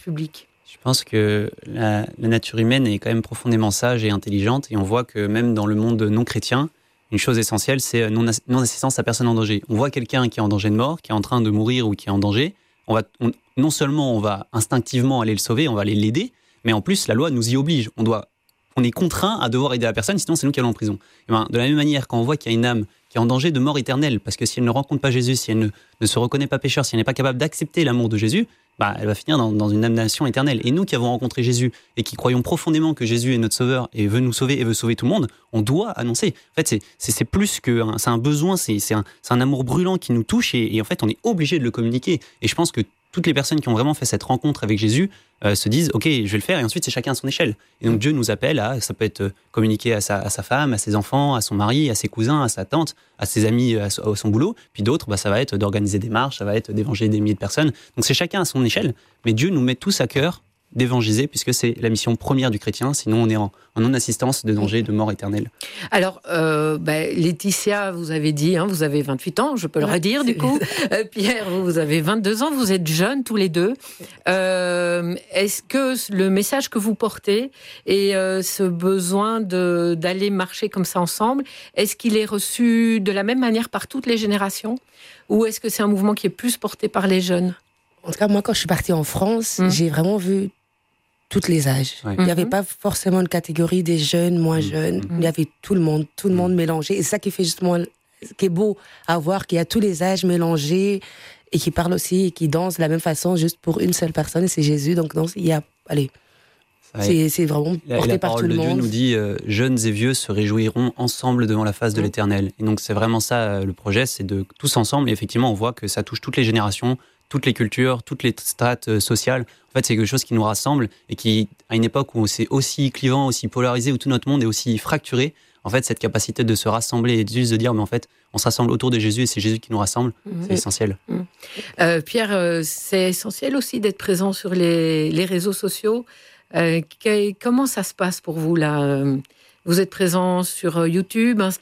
public? Je pense que la nature humaine est quand même profondément sage et intelligente, et on voit que même dans le monde non chrétien, une chose essentielle, c'est non-assistance à personne en danger. On voit quelqu'un qui est en danger de mort, qui est en train de mourir ou qui est en danger, non seulement on va instinctivement aller le sauver, on va aller l'aider, mais en plus la loi nous y oblige. On est contraint à devoir aider la personne, sinon c'est nous qui allons en prison. Et de la même manière, quand on voit qu'il y a une âme qui est en danger de mort éternelle, parce que si elle ne rencontre pas Jésus, si elle ne se reconnaît pas pécheur, si elle n'est pas capable d'accepter l'amour de Jésus, elle va finir dans une damnation éternelle. Et nous qui avons rencontré Jésus et qui croyons profondément que Jésus est notre sauveur et veut nous sauver et veut sauver tout le monde, on doit annoncer. En fait, c'est plus que c'est un besoin, c'est un amour brûlant qui nous touche, et en fait, on est obligé de le communiquer. Et je pense que toutes les personnes qui ont vraiment fait cette rencontre avec Jésus se disent « Ok, je vais le faire », et ensuite c'est chacun à son échelle. Et donc Dieu nous appelle ça peut être communiquer à sa femme, à ses enfants, à son mari, à ses cousins, à sa tante, à ses amis, à son boulot. Puis d'autres, ça va être d'organiser des marches, ça va être d'évangéliser des milliers de personnes. Donc c'est chacun à son échelle, mais Dieu nous met tous à cœur d'évangéliser, puisque c'est la mission première du chrétien, sinon on est en non-assistance de danger de mort éternelle. Alors, Laetitia, vous avez dit, vous avez 28 ans, je peux le redire du coup. Pierre, vous avez 22 ans, vous êtes jeunes tous les deux. Est-ce que le message que vous portez et ce besoin d'aller marcher comme ça ensemble, est-ce qu'il est reçu de la même manière par toutes les générations, ou est-ce que c'est un mouvement qui est plus porté par les jeunes? En tout cas, moi, quand je suis partie en France, j'ai vraiment vu tous les âges. Ouais. Il n'y avait pas forcément une catégorie des jeunes, moins jeunes. Il y avait tout le monde mélangé. Et c'est ça qui fait justement, qui est beau à voir, qu'il y a tous les âges mélangés et qui parlent aussi et qui dansent de la même façon, juste pour une seule personne, et c'est Jésus. Donc, il y a, c'est vraiment porté par tout le monde. La parole de Dieu nous dit jeunes et vieux se réjouiront ensemble devant la face de l'Éternel. Et donc, c'est vraiment ça le projet, c'est de tous ensemble. Et effectivement, on voit que ça touche toutes les générations, toutes les cultures, toutes les strates sociales. En fait, c'est quelque chose qui nous rassemble, et qui, à une époque où c'est aussi clivant, aussi polarisé, où tout notre monde est aussi fracturé, en fait, cette capacité de se rassembler et juste de dire, mais en fait, on se rassemble autour de Jésus et c'est Jésus qui nous rassemble, c'est essentiel. Pierre, c'est essentiel aussi d'être présent sur les réseaux sociaux. Comment ça se passe pour vous là ? Vous êtes présent sur YouTube, Instagram ?